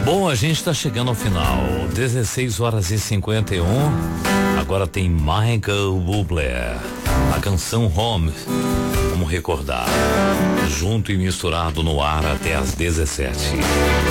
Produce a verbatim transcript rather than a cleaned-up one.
Bom, a gente está chegando ao final. dezesseis horas e cinquenta e um. Agora tem Michael Bublé. A canção Home. Vamos recordar. Junto e misturado no ar até às dezessete.